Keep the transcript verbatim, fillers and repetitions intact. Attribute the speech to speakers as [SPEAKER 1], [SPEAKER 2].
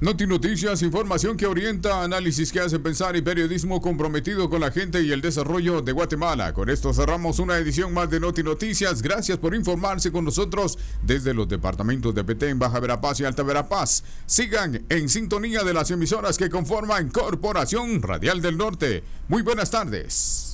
[SPEAKER 1] Noti Noticias, información que orienta, análisis que hace pensar y periodismo comprometido con la gente y el desarrollo de Guatemala. Con esto cerramos una edición más de Noti Noticias. Gracias por informarse con nosotros desde los departamentos de Petén, Baja Verapaz y Alta Verapaz. Sigan en sintonía de las emisoras que conforman Corporación Radial del Norte. Muy buenas tardes.